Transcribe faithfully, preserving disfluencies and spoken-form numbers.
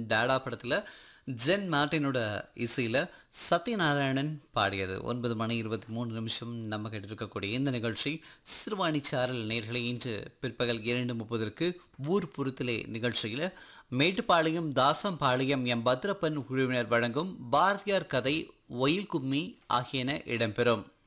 டாடா படத்தில் ஜென் மார்ட்டினோட இசையில் சத்யநாராயணன் பாடியது. ஒன்பது மணி இருபத்தி மூணு நிமிஷம் நம்ம கிட்ட இருக்கக்கூடிய இந்த நிகழ்ச்சி சிறுவாணி சாரல் நேர்களை இன்று பிற்பகல் இரண்டு முப்பதற்கு ஊர் புறத்திலே நிகழ்ச்சியில் மேட்டுப்பாளையம் தாசம்பாளையம் எம் பத்ரப்பன் குழுவினர் வழங்கும் பாரதியார் கதை ஒயில் கும்மி ஆகியன இடம்பெறும்.